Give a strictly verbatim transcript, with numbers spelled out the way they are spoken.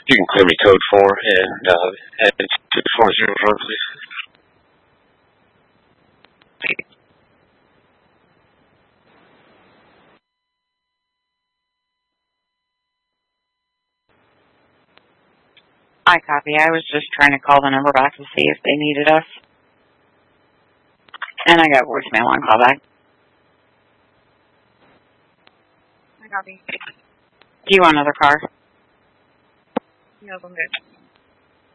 You can clear me code four and uh, head to four zero four, please. I copy. I was just trying to call the number back to see if they needed us. And I got voicemail on callback. I copy. Do you want another car? No, I'm good.